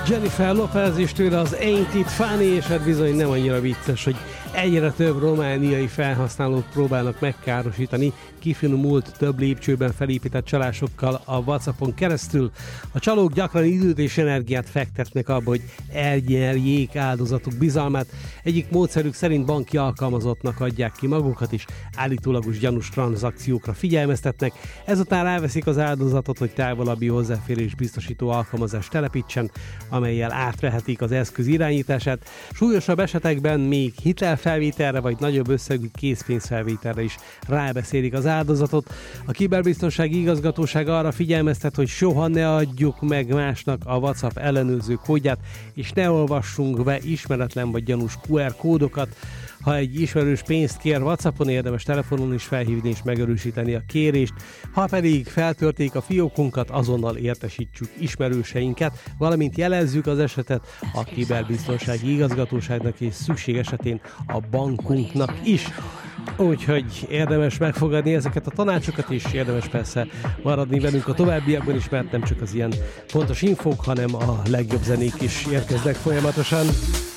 Jennifer Lopez is tőle az Ain't It Funny, és hát bizony nem annyira vicces, hogy egyre több romániai felhasználót próbálnak megkárosítani kifinomult, több lépcsőben felépített csalásokkal a WhatsAppon keresztül. A csalók gyakran időt és energiát fektetnek abba, hogy elnyerjék áldozatuk bizalmát. Egyik módszerük szerint banki alkalmazottnak adják ki magukat, és állítólagos gyanús tranzakciókra figyelmeztetnek. Ezután ráveszik az áldozatot, hogy távolabbi hozzáférés biztosító alkalmazást telepítsen, amellyel átvehetik az eszköz irányítását. Súlyosabb esetekben még hitelfelvételre vagy nagyobb összegű készpénzfelvételre is rábeszélik az áldozatot. A kiberbiztonsági igazgatóság arra figyelmeztet, hogy soha ne adjuk meg másnak a WhatsApp ellenőrző kódját, és ne olvassunk be ismeretlen vagy gyanús QR kódokat. Ha egy ismerős pénzt kér WhatsAppon, érdemes telefonon is felhívni és megerősíteni a kérést. Ha pedig feltörték a fiókunkat, azonnal értesítsük ismerőseinket, valamint jelezzük az esetet a kiberbiztonsági igazgatóságnak és szükség esetén a bankunknak is. Úgyhogy érdemes megfogadni ezeket a tanácsokat, és érdemes persze maradni velünk a továbbiakban is, mert nem csak az ilyen fontos infók, hanem a legjobb zenék is érkeznek folyamatosan.